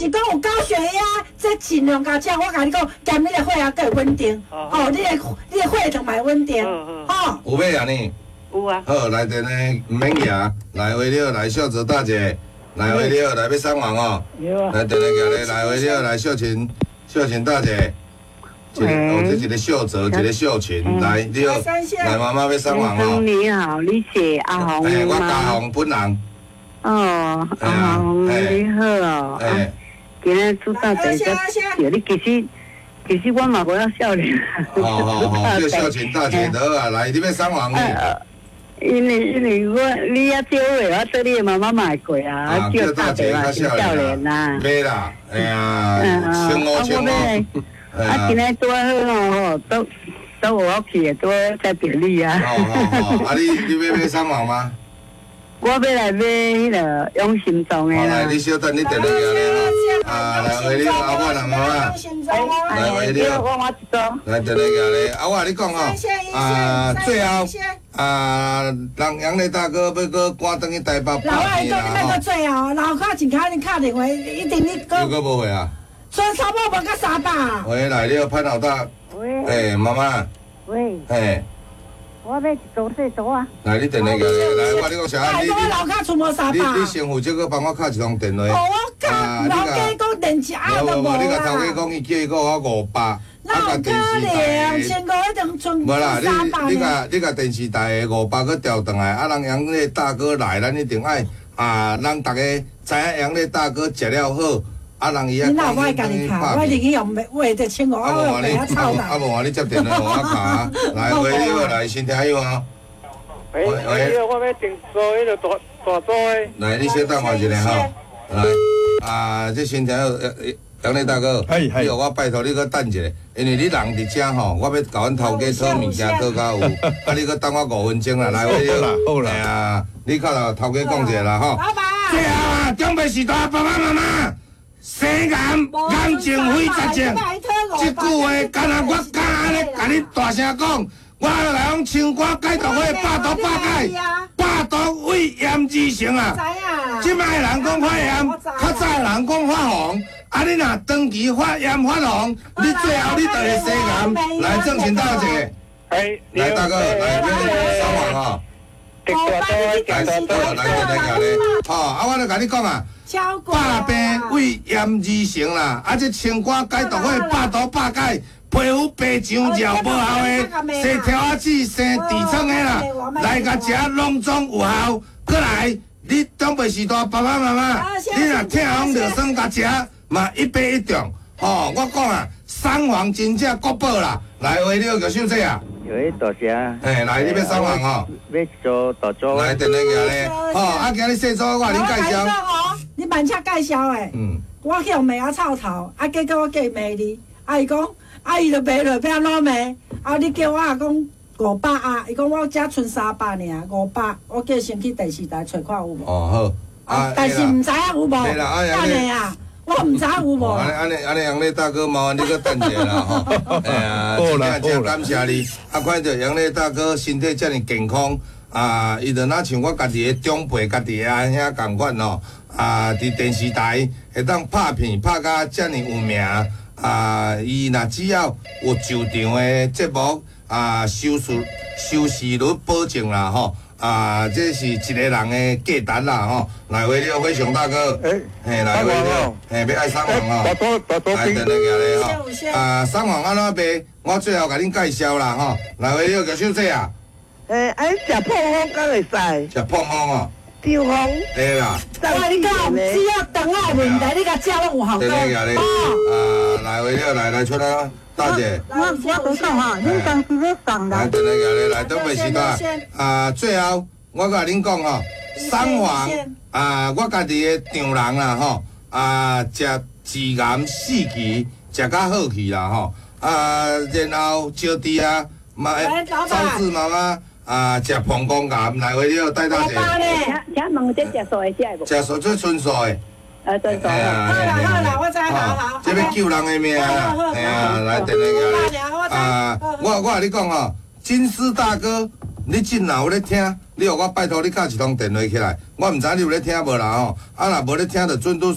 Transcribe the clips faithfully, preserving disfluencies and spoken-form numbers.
是讲有高血压，这尽量甲这，我甲你讲，减你的血压更稳定。哦，你的你的血糖嘛稳定。哦， 有买啊呢？ 有啊。 好，内底呢唔免牙，来回了来秀泽大姐，来回了来要送完哦。 有啊。 来等下个咧，来回了来秀琴，秀琴大姐。一个哦，这一个秀泽，一个秀琴，来你好，来妈妈要送完哦。 你好，你是阿红吗？ 哎，我大红本人。 哦，阿红你好哦。哎。今日祝大姐只叫你其实其实我嘛无要笑你。 好好好，叫秀琴大姐得啊，来你要送完呢。 因为因为我你遐少话，我对你的妈妈买过啊，叫大姐嘛是笑脸呐。 没啦，哎呀，请我请我。 啊，今日多好哦，都都我去的多在便利啊。 好好好，啊你你要买送完吗？ 我要来买迄个永心庄的啦。 来，你稍等，你等下个啊，来为你阿我啦妈妈，来为你，来等下个咧，啊我你讲吼，啊最后啊，让杨丽大哥要搁赶转去台北拍片啦吼。老外讲你要搁最后，然后卡前卡你卡电话，一定你搁。 又搁无回啊？ 所以差不多无到三百。 喂，来了，潘老大。 喂。 哎，妈妈。 喂。 哎。 我要一组这组啊！ 来，你电话过来，来，我你讲啥？ 你我楼卡出无三百。 你你先负责个帮我敲一通电话。 哦，我cal老家讲电池啊都无啦。 你甲头家讲，伊叫伊给我五百，啊甲电视台。 千五一定剩无啦， 三百。 你你甲你甲电视台的五百个调转来，啊，让杨丽大哥来，咱一定爱啊，让大家知影杨丽大哥食了好。啊，人伊啊， 你那我家己卡，我入去用话就千五，我用话臭啊，无话你接电话我卡，来回你好，来先听有啊。 喂喂，我要订做迄个大大组的。 来，你先等我一下哈。来，啊，这先听有杨丽大哥，你我拜托你搁等一下，因为你人伫遮吼，我要甲阮头家讨物件讨到有，啊，你搁等我五分钟啦，来回你好。好啦，啊，你靠头头家讲一下啦吼。 老板。 最后啊，中北时代爸爸妈妈。生癌，癌症非绝症。这句话，敢若我敢安尼甲你大声讲，我来用青瓜解毒血，百毒百解，百毒胃炎之成啊！即摆人讲发炎，较早人讲发红，啊你若长期发炎发红，你最后你就会生癌。来，正请大姐，来大哥，来这里收网哈。来，来，来，来，来，来，好，啊，我来甲你讲啊。百病胃炎而成啦，啊！这青瓜解毒血，百毒百解，皮肤白上绕无效的，生条仔子、生痔疮的啦，来甲食拢总有效。过来，你长辈时代爸爸妈妈，你若痛风就算甲食，嘛一杯一中。吼，我讲啊，三黄真正国宝啦，来回了叫小姐啊。 有一大只。 哎，来，你要三黄吼？ 要做大组。 来，电话过来。吼，啊，今日细组我恁介绍。 你慢车介绍诶，嗯，我去用卖啊臭头，啊结果我叫伊卖你，啊伊讲，啊伊就卖落要安怎卖？啊你叫我啊讲五百啊，伊讲我遮剩三百尔，五百，我叫先去电视台找看有无？ 哦好， 啊但是毋知影有无？ 对啦，啊杨丽啊，我毋知影有无？ 安尼安尼安尼，杨丽大哥麻烦你搁等一下啦吼。哎呀，真正真感谢你，啊看到杨丽大哥身体遮尔健康，啊伊就若像我家己的长辈，家己的安遐共款吼。啊！伫电视台会当拍片拍甲遮尔有名啊！伊若只要有就场的节目啊，收视收视率保证啦吼啊！这是一个人的价值啦吼。来回了非常大哥，嘿，来回了，嘿，要爱送黄吼，来等下个吼啊！送黄安怎卖？我最后甲恁介绍啦吼。来回了叫小姐啊。 诶，爱食碰风敢会使？ 食碰风哦。 tiêu không? Đây là. Tôi讲，只要等我问题，你甲食拢有效果。 哦。啊，来回了，来来出来，大姐。 我我不送哈，恁当时要送的。 来，等下个来，准备时代。啊，最后我甲恁讲吼，三黄啊，我家己的丈人啦吼，啊，食治癌四期，食较好去啦吼。啊，然后招弟啊，妈，招子妈妈。啊，食膀胱癌来回了，带大姐。 请问这食素的食无？ 食素最纯素的。 呃，纯素。 好啦好啦，我知好好。 这要救人的命啊！哎呀，来电话个啊，我我甲你讲吼，金丝大哥，你真若有咧听，你互我拜托你敲一通电话起来，我毋知你有咧听无啦吼。啊，若无咧听，就准拄煞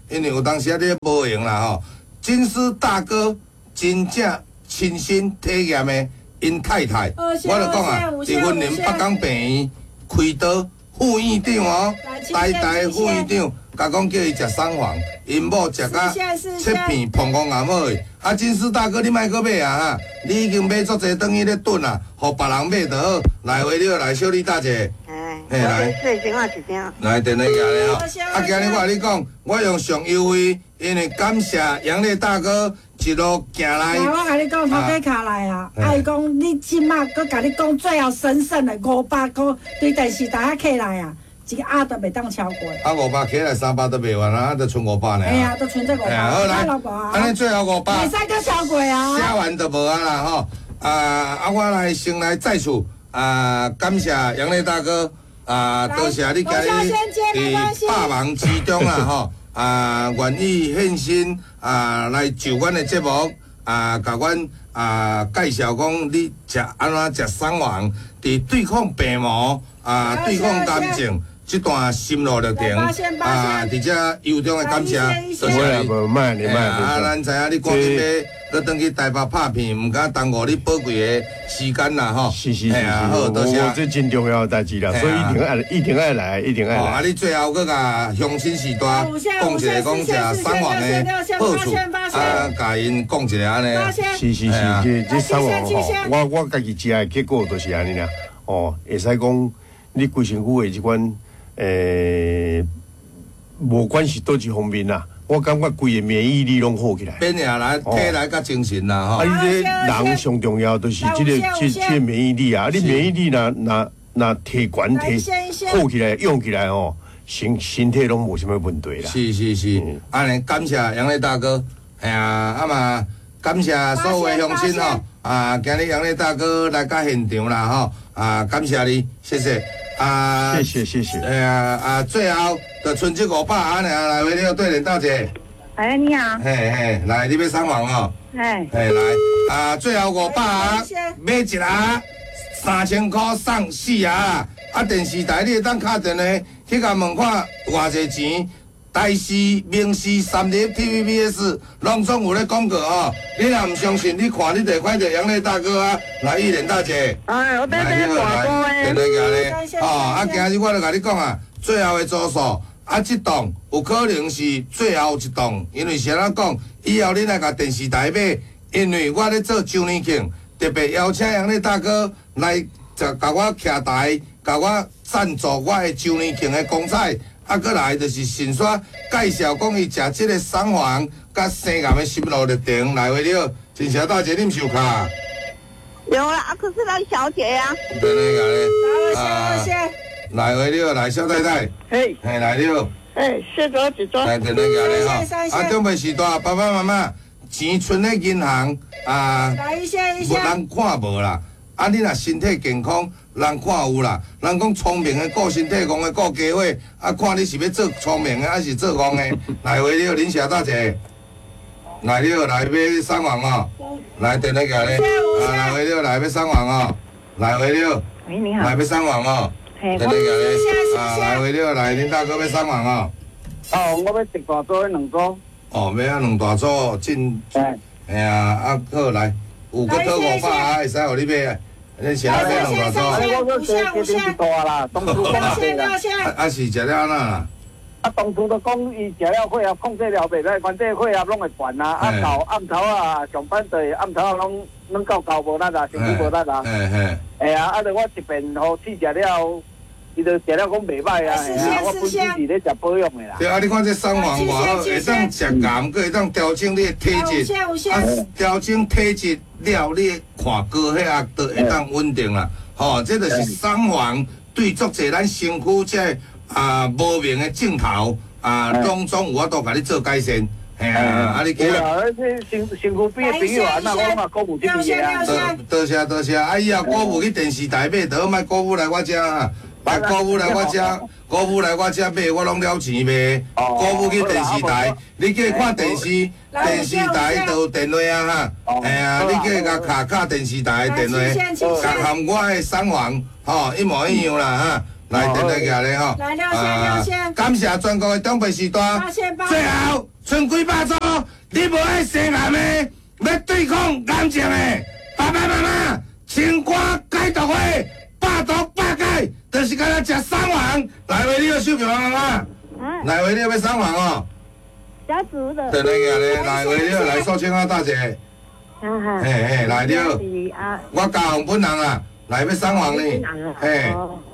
因为有当时啊你无闲啦吼，金丝大哥真正亲身体验的，因太太，我就讲啊，伫云林北港病院开刀，副院长哦，台台副院长，甲讲叫伊食送饭，因某食甲切片膀胱癌好去。啊，金丝大哥，你莫搁买啊哈！你已经买足济等于咧炖啊，互别人买就好。来回了，来小李大姐。 哎，来，最先我一声。 来，电话行咧吼。啊，今日我甲你讲，我用上优惠，因为感谢杨烈大哥一路行来。 来，我甲你讲，头家卡来啊！啊，伊讲你即马搁甲你讲最后神圣的五百块，对电视台遐起来啊！一个鸭都袂当超过。 啊，五百起来三百都卖完啊，啊，就剩五百呢。 哎呀，都剩这五百。 好来，安尼最后五百。 袂使搁超过啊。 写完就无啊啦吼。啊啊，我来先来再次啊，感谢杨烈大哥啊，多谢你今日伫百忙之中啦吼啊，愿意献身啊来就阮的节目啊，甲阮啊介绍讲你食安怎食送丸，伫对抗病魔啊，对抗癌症。这段心路历程啊，伫遮由衷的感谢，多谢你。 慢你慢。 啊，咱知影你赶紧要，要转去台北拍片，唔敢耽误你宝贵的时间啦，吼。 是是是是，好，多谢。这真重要的代志啦，所以一定爱，一定爱来，一定爱来。 啊，你最后搁甲乡亲时代讲一个讲食送丸的好处，啊，甲因讲一个安尼。 是是是，这这送丸吼，我我家己食的结果就是安尼啦。哦，会使讲你规身躯的即款。诶，无管是倒一方面啦，我感觉规个免疫力拢好起来， 免下来体力甲精神啦吼。 啊，你这人上重要就是即个即即个免疫力啊，你免疫力若若若提悬提好起来用起来哦，身身体拢无啥物问题啦。 是是是，安尼感谢杨烈大哥，哎呀，啊嘛感谢所有的乡亲吼，啊，今日杨烈大哥来到现场啦吼，啊，感谢你，谢谢。啊， 谢谢谢谢。 哎呀啊，最后就剩这五百安尼啊，来为了对联大姐。 哎，你好。 嘿嘿，来你要送房哦。 哎。 嘿来，啊，最后五百啊，买一盒三千块送四盒啦。啊，电视台你会当敲电话去甲问看偌济钱。台视、明视、三立、T V B S 拢总有咧广告哦。你若唔相信，你看你就看到杨烈大哥啊，来玉莲大姐。 哎，我等等大哥诶。 电话行咧，哦，啊，今日我就甲你讲啊，最后的组数，啊，这档有可能是最后一档，因为是安怎讲，以后你来甲电视台买，因为我咧做周年庆，特别邀请杨烈大哥来，就甲我徛台，甲我赞助我的周年庆的公菜。啊，过来就是顺续介绍讲伊食即个送丸甲生癌的心路历程来回了。真谢大姐，恁收卡？ 有啦，啊，可是那小姐呀。 对对对。 啊，谢谢。 来回了，来小太太。 嘿。 嘿，来了。 哎，四桌几桌？ 来，对对对吼。啊，准备时代，爸爸妈妈钱存咧银行啊， 来一下一无下。 人看无啦。啊，你若身体健康。人看有啦，人讲聪明的顾身体，戆的顾家伙，啊，看你是要做聪明的，还是做戆的。来回了，恁谢大姐，来了，来要送丸哦，来电话过来，啊，来回了，来要送丸哦，来回了， 喂，你好， 来要送丸哦，电话过来，啊，来回了，来恁大哥要送丸哦。 哦，我要一大桌两桌。 哦，要啊两大桌，真，哎呀，啊好来，有个套五百啊，会使互你买。你吃那边两大桌， 我个这这点是大啦，当初讲啊， 啊是食了安那？ 啊，当初都讲伊食了血压控制了袂歹，反正血压拢会悬啦。啊，到暗头啊，上班对暗头啊，拢拢到高无力啦，身体无力啦。嘿嘿。哎呀，啊，着我一遍互试食了，伊就食了讲袂歹啊。哎呀，我本身是咧食保养的啦。 对啊，你看这送丸外好，会当食癌，佮会当调整你的体质，啊，调整体质了，你看高血压都会当稳定啦。吼，这就是送丸对足侪咱身躯这啊无明的镜头啊，拢总有法度甲你做改善。嘿啊，啊你今啊，这身身躯边的朋友啊，那我嘛鼓舞这个啊。 多谢多谢，啊以后鼓舞去电视台买，倒莫鼓舞来我遮啊。来歌舞来我遮，歌舞来我遮买，我拢了钱卖。歌舞去电视台，你叫伊看电视，电视台都有电话啊哈。哎呀，你叫伊甲卡卡电视台的电话，甲含我的送丸，吼一模一样啦哈。 来电来举咧吼。 来廖先廖先， 感谢全国的长辈时代。最后剩几百组，你无爱生癌的，要对抗癌症的，爸爸妈妈，青瓜解毒会，百毒百解，就是敢若食三黄。来为你要收票妈妈，来为你要三黄哦。 家族的。 电来举咧，来为你来寿青啊大姐。嘿嘿，来了，我家红本人啊，来要送黄呢，嘿，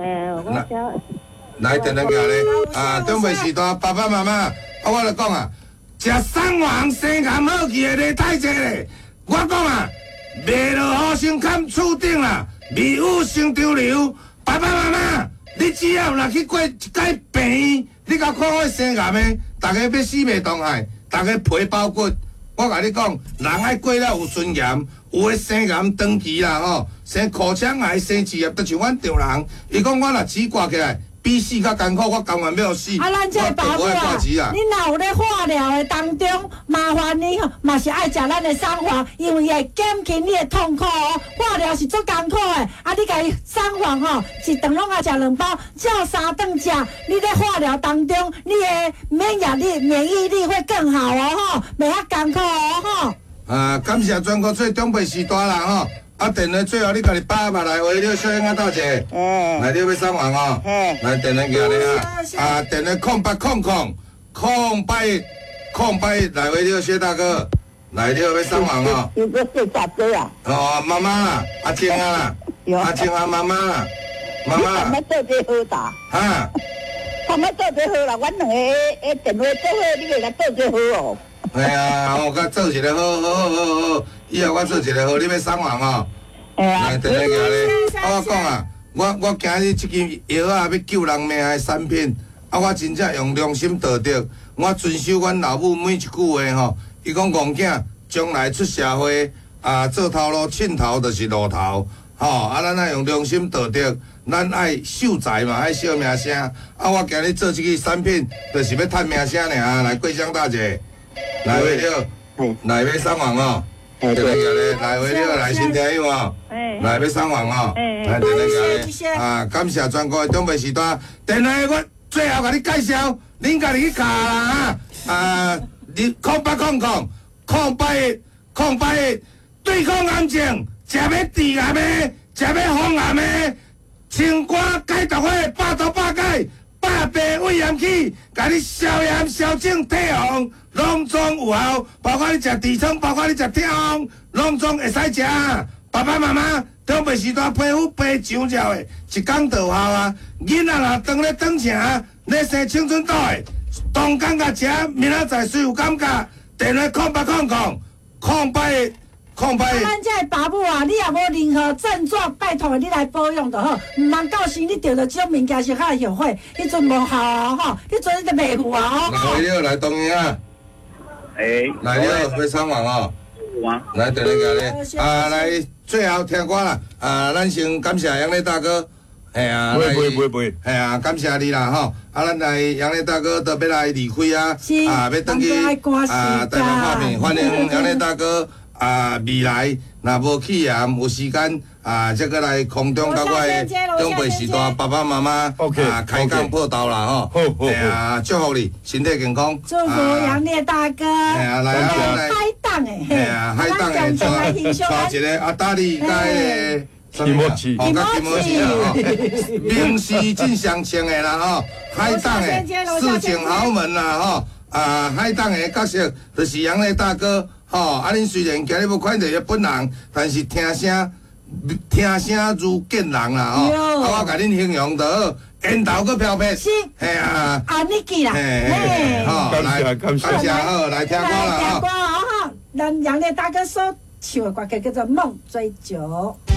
来来电来举咧，啊，长辈时代爸爸妈妈，啊，我来讲啊，食送黄生癌好去的咧太济咧，我讲啊，卖落好心坎厝顶啦，未有成潮流，爸爸妈妈，你只要若去过一届病院，你甲看我生癌的，大家要死袂动害，大家皮包骨。我甲你讲，人爱过了有尊严，有诶生癌长期啦吼，生口腔癌、生职业，都像阮丈人。伊讲我若钱挂起来，比死较艰苦，我甘愿要死。 啊，咱这个爸母啊，你若有咧化疗的当中，麻烦你吼，嘛是爱食咱的三黄，因为会减轻你的痛苦哦。化疗是足艰苦的，啊，你家三黄吼，一顿拢爱食两包，照三顿食。你咧化疗当中，你的免疫力、免疫力会更好哦吼，袂遐艰苦哦吼。 啊，感谢全国最长辈时代啦吼。啊，电话最后你家己爸爸来为了小英啊大姐，来你要送黄哦，来电话举咧啊，啊电话空八空空空八空八来为了薛大哥，来你要送黄哦。 有个是大哥啊。 哦，妈妈啦，阿青啊，阿青啊妈妈啦，妈妈。 他们做最好哒。 哈。 他们做最好啦，阮两个诶电话做好，你袂甲做最好哦。 哎呀，我甲做一个好好好好好，以后我做一个好，你要送黄哦。来，电话举咧，我讲啊，我我今日即支药啊，要救人命的产品，啊，我真正用良心道德，我遵守阮老母每一句话吼。伊讲戆囝将来出社会啊，做头路凊头就是路头，吼啊，咱爱用良心道德，咱爱守财嘛，爱惜名声。啊，我今日做即支产品，就是要趁名声尔。来，桂香大姐。来为了，来要送黄哦，电话举咧，来为了来新听友哦，来要送黄哦，来电话举咧，啊，感谢全国的长辈时代，电话我最后甲你介绍，恁家己去卡啦啊，啊，你空八空空，空八空八，对抗癌症，食要治癌的，食要防癌的，青瓜解毒会，百毒百解。百病胃炎起，甲你消炎消肿退红，拢总有效。包括你食痔疮，包括你食痛风，拢总会使食。爸爸妈妈长辈时代皮肤白上照的，一工就有效啊。囡仔若当咧长城，咧生青春痘的，当工甲食，明仔载虽有感觉，电话空八空空空八。啊， 咱这爸母啊，你也无任何症状，拜托你来保养就好。唔通到时你着着这种物件是较后悔，迄阵无效啊吼，迄阵你就袂有啊吼。 来了，来东营啊！ 诶， 来了，要送黄哦。来，电话举咧。啊，来，最后听歌啦。啊，咱先感谢杨丽大哥。系啊， 来，不会不会不会。 系啊，感谢你啦吼。啊，咱来杨丽大哥都要来离开啊。啊，要登去啊，台湾方面欢迎杨丽大哥。啊，未来若无气炎，有时间啊，再过来空中甲我的长辈时代爸爸妈妈啊开讲报道啦吼。 好，好， 哎呀，祝福你身体健康。 祝福杨烈大哥。 哎呀，来啊，来。 海档诶， 哎呀，海档诶，带一个阿达利甲个。 金毛鸡， 哦，甲金毛鸡啊，吼，名士真相称诶啦吼，海档诶，四景豪门啦吼，啊，海档诶角色就是杨烈大哥。吼，啊！恁虽然今日无看到伊本人，但是听声听声如见人啦吼。啊，我甲恁形容得烟头搁飘撇。 是。 嘿啊。 啊，你记啦。 嘿嘿。吼， 来，感谢， 感谢好，来听歌啦吼。听歌吼，咱杨烈大哥所唱的歌曲叫做《梦追酒》。